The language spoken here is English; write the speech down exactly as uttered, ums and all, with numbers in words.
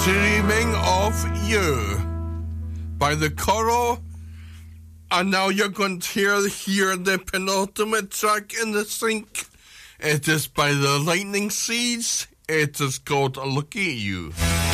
Dreaming of You by the Coral. And now you're going to hear, hear the penultimate track in the sync. It is by the Lightning Seeds. It is called Look at You.